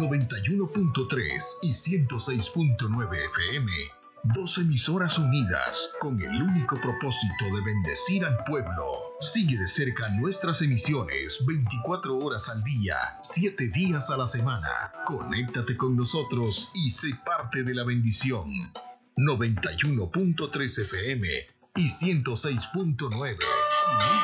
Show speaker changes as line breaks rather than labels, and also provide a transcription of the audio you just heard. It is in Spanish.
91.3 y 106.9 FM. Dos emisoras unidas con el único propósito de bendecir al pueblo. Sigue de cerca nuestras emisiones 24 horas al día, 7 días a la semana. Conéctate con nosotros y sé parte de la bendición. 91.3 FM y 106.9.